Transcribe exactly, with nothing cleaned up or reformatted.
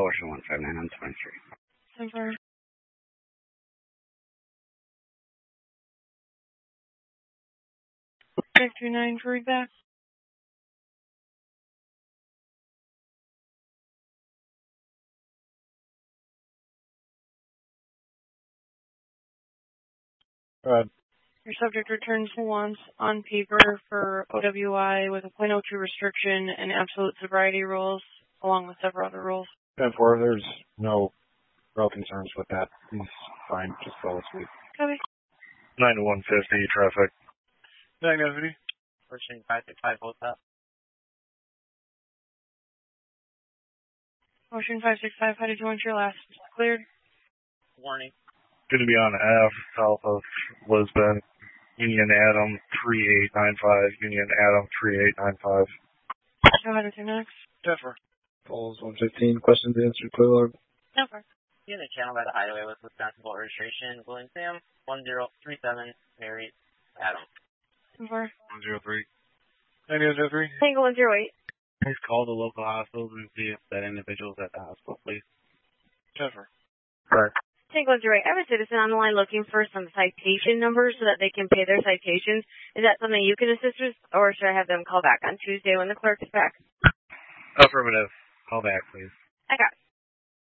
Ocean one five nine on twenty-three. Simple. five two nine for readback. Go ahead. Your subject returns once on paper for O W I with a point oh two restriction and absolute sobriety rules, along with several other rules. ten four, there's no real concerns with that. He's fine, just fell asleep. Copy. nine to one fifty, traffic. Diagnosity. Pushing five six five, hold up. Motion five six five, how did you want your last cleared? Warning. Going to be on F, south of Lisbon. Union Adam three eight nine five. Union Adam three eight nine five. Go ahead with your next. Defer. Falls one fifteen. Questions answered, clear. No problem. See the channel by the highway with Wisconsin Bolt registration. William Sam one zero three seven. Mary Adam. Four. one zero three. nine zero three. Tango one zero eight. Please call the local hospitals and see if that individual is at the hospital, please. Defer. Right. Tango one zero eight. I have a citizen on the line looking for some citation numbers so that they can pay their citations. Is that something you can assist with, or should I have them call back on Tuesday when the clerk is back? Affirmative. Call back, please. I got it.